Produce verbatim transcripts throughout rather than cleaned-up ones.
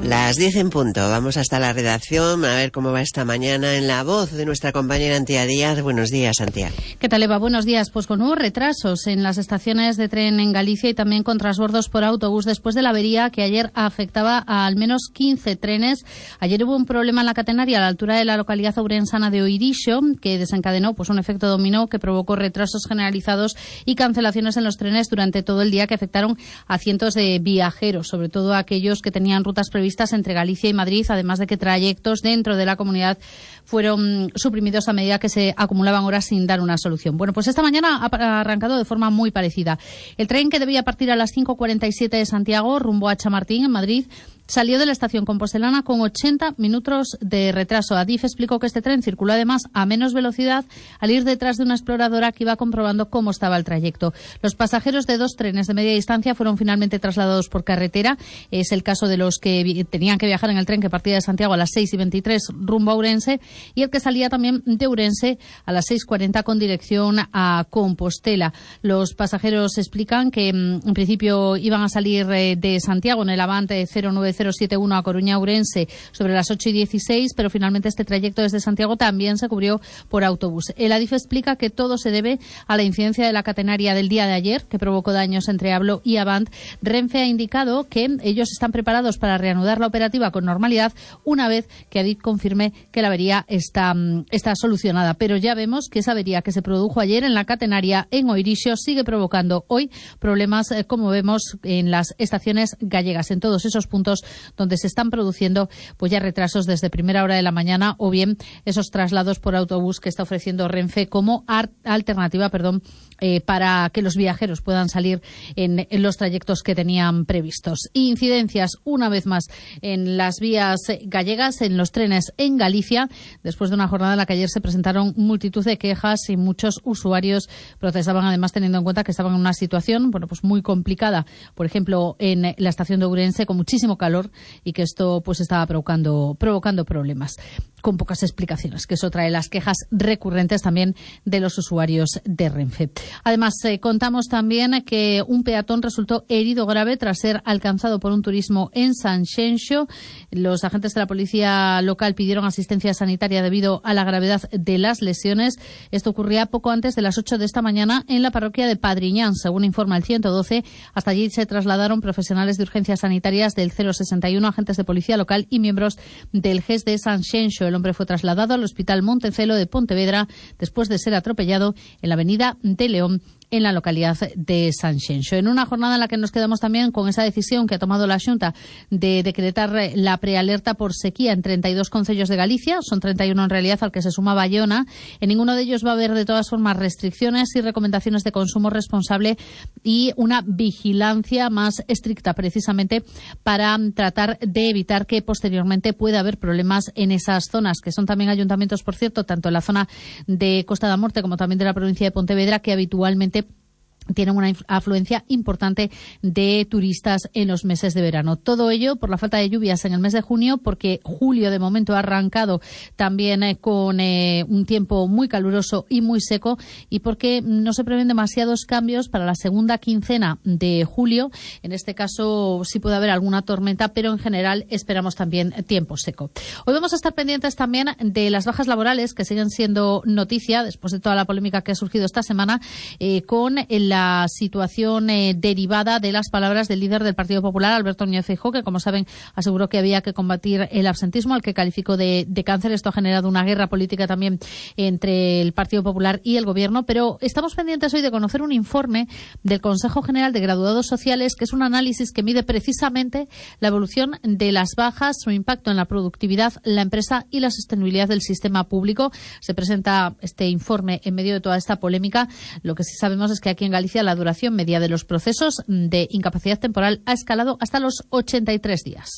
Las diez en punto, vamos hasta la redacción a ver cómo va esta mañana en la voz de nuestra compañera Antía Díaz. Buenos días, Antía. ¿Qué tal, Eva? Buenos días. Pues con nuevos retrasos en las estaciones de tren en Galicia y también con transbordos por autobús después de la avería que ayer afectaba a al menos quince trenes. Ayer hubo un problema en la catenaria a la altura de la localidad ourensana de Oirixo que desencadenó pues un efecto dominó que provocó retrasos generalizados y cancelaciones en los trenes durante todo el día que afectaron a cientos de viajeros, sobre todo a aquellos que tenían rutas previstas entre Galicia y Madrid, además de que trayectos dentro de la comunidad fueron suprimidos a medida que se acumulaban horas sin dar una solución. Bueno, pues esta mañana ha arrancado de forma muy parecida. El tren que debía partir a las cinco cuarenta y siete de Santiago rumbo a Chamartín, en Madrid, salió de la estación compostelana con ochenta minutos de retraso. Adif explicó que este tren circuló además a menos velocidad al ir detrás de una exploradora que iba comprobando cómo estaba el trayecto. Los pasajeros de dos trenes de media distancia fueron finalmente trasladados por carretera. Es el caso de los que tenían que viajar en el tren que partía de Santiago a las seis y veintitrés rumbo a Ourense y el que salía también de Ourense a las seis cuarenta con dirección a Compostela. Los pasajeros explican que en principio iban a salir de Santiago en el Avante cero nueve cero siete uno a Coruña-Ourense sobre las ocho y dieciséis, pero finalmente este trayecto desde Santiago también se cubrió por autobús. El Adif explica que todo se debe a la incidencia de la catenaria del día de ayer, que provocó daños entre Ablo y Avant. Renfe ha indicado que ellos están preparados para reanudar la operativa con normalidad una vez que Adif confirme que la avería está, está solucionada. Pero ya vemos que esa avería que se produjo ayer en la catenaria en Oirixo sigue provocando hoy problemas, eh, como vemos, en las estaciones gallegas, en todos esos puntos donde se están produciendo pues ya retrasos desde primera hora de la mañana o bien esos traslados por autobús que está ofreciendo Renfe como alternativa perdón, eh, para que los viajeros puedan salir en, en los trayectos que tenían previstos. Incidencias, una vez más, en las vías gallegas, en los trenes en Galicia, después de una jornada en la que ayer se presentaron multitud de quejas y muchos usuarios protestaban, además teniendo en cuenta que estaban en una situación bueno pues muy complicada, por ejemplo en la estación de Ourense con muchísimo calor y que esto pues estaba provocando provocando problemas con pocas explicaciones, que eso trae las quejas recurrentes también de los usuarios de Renfe. Además, eh, contamos también que un peatón resultó herido grave tras ser alcanzado por un turismo en Sanxenxo. Los agentes de la policía local pidieron asistencia sanitaria debido a la gravedad de las lesiones. Esto ocurría poco antes de las ocho de esta mañana en la parroquia de Padriñán, según informa el ciento doce. Hasta allí se trasladaron profesionales de urgencias sanitarias del cero sesenta y uno, agentes de policía local y miembros del G E S de Sanxenxo. El hombre fue trasladado al Hospital Montecelo de Pontevedra después de ser atropellado en la avenida de León, en la localidad de Sanxenxo. En una jornada en la que nos quedamos también con esa decisión que ha tomado la Xunta de decretar la prealerta por sequía en treinta y dos concellos de Galicia, son treinta y uno en realidad, al que se suma Bayona. En ninguno de ellos va a haber de todas formas restricciones y recomendaciones de consumo responsable y una vigilancia más estricta precisamente para tratar de evitar que posteriormente pueda haber problemas en esas zonas, que son también ayuntamientos, por cierto, tanto en la zona de Costa da Morte como también de la provincia de Pontevedra, que habitualmente tienen una afluencia importante de turistas en los meses de verano. Todo ello por la falta de lluvias en el mes de junio, porque julio de momento ha arrancado también eh, con eh, un tiempo muy caluroso y muy seco, y porque no se prevén demasiados cambios para la segunda quincena de julio. En este caso sí puede haber alguna tormenta, pero en general esperamos también tiempo seco. Hoy vamos a estar pendientes también de las bajas laborales, que siguen siendo noticia después de toda la polémica que ha surgido esta semana eh, con la la situación eh, derivada de las palabras del líder del Partido Popular, Alberto Núñez Feijóo, que, como saben, aseguró que había que combatir el absentismo, al que calificó de, de cáncer. Esto ha generado una guerra política también entre el Partido Popular y el Gobierno, pero estamos pendientes hoy de conocer un informe del Consejo General de Graduados Sociales, que es un análisis que mide precisamente la evolución de las bajas, su impacto en la productividad, la empresa y la sostenibilidad del sistema público. Se presenta este informe en medio de toda esta polémica. Lo que sí sabemos es que aquí en Galicia la duración media de los procesos de incapacidad temporal ha escalado hasta los ochenta y tres días.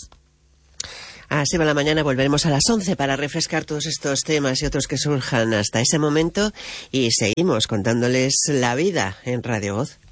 Así va la mañana, volveremos a las once para refrescar todos estos temas y otros que surjan hasta ese momento, y seguimos contándoles la vida en Radio Voz.